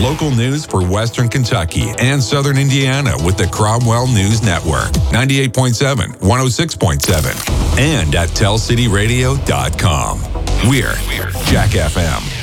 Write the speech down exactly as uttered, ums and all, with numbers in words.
local news for Western Kentucky and Southern Indiana with the Cromwell News Network, ninety-eight point seven, one oh six point seven, and at tell city radio dot com. We're Jack F M.